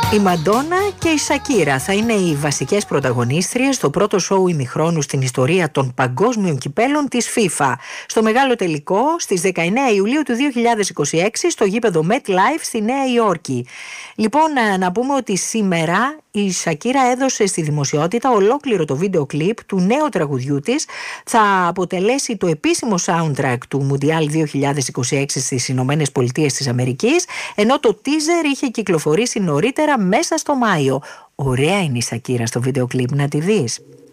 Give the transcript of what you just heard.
Η Μαντόνα και η Σακύρα θα είναι οι βασικές πρωταγωνίστριες στο πρώτο σόου ημιχρόνου στην ιστορία των παγκόσμιων κυπέλων της FIFA. Στο μεγάλο τελικό στις 19 Ιουλίου του 2026 στο γήπεδο MetLife στη Νέα Υόρκη. Λοιπόν, να πούμε ότι σήμερα η Σακύρα έδωσε στη δημοσιότητα ολόκληρο το βίντεο κλιπ του νέου τραγουδιού της. Θα αποτελέσει το επίσημο soundtrack του Μουντιάλ 2026 στις Ηνωμένες Πολιτείες της Αμερικής, ενώ το teaser είχε κυκλοφορήσει νωρίτερα μέσα στο Μάιο. Ωραία είναι η Σακύρα στο βίντεο κλιπ, να τη δεις.